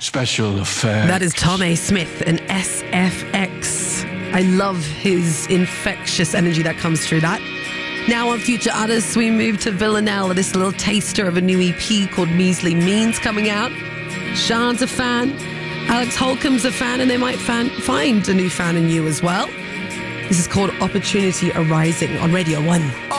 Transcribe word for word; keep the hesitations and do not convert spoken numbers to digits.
special effect. That is Tom A. Smith and S F X. I love his infectious energy that comes through that. Now on Future Artists, we move to Villanelle. This little taster of a new E P called Measly Means coming out. Sean's a fan. Alex Holcomb's a fan, and they might fan, find a new fan in you as well. This is called Opportunity Arising on Radio one.